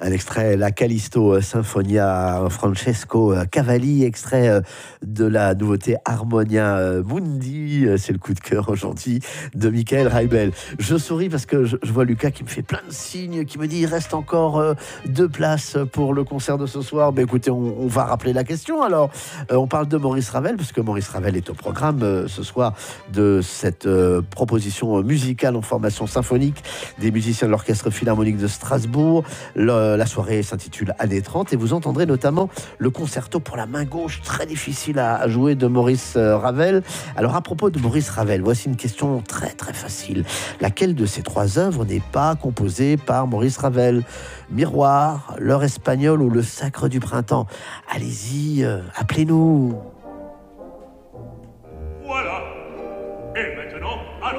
Un extrait, la Callisto Sinfonia Francesco Cavalli, extrait de la nouveauté Harmonia Mundi. C'est le coup de cœur aujourd'hui de Michael Reibel. Je souris parce que je vois Lucas qui me fait plein de signes, qui me dit il reste encore 2 places pour le concert de ce soir. Mais écoutez, on va rappeler la question alors. On parle de Maurice Ravel, parce que Maurice Ravel est au programme ce soir de cette proposition musicale en formation symphonique des musiciens de l'Orchestre Philharmonique de Strasbourg. La soirée s'intitule Année 30 et vous entendrez notamment le concerto pour la main gauche, très difficile à jouer, de Maurice Ravel. Alors à propos de Maurice Ravel, voici une question très très facile. Laquelle de ces 3 œuvres n'est pas composée par Maurice Ravel? Miroir, L'heure espagnole ou Le sacre du printemps? Allez-y, appelez-nous.